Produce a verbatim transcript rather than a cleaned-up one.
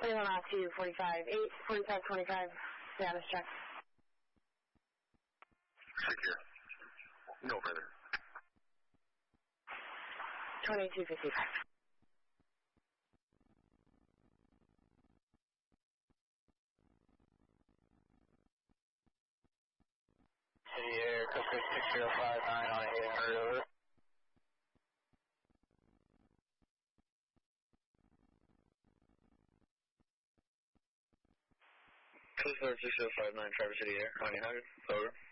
Leland off two forty-five, eight forty-five twenty-five, status check. Secure. No further. twenty-two fifty-five. City Air, Coaster six zero five nine on a hit and over. Coaster six zero five nine, Traverse City Air, on eight hundred, over.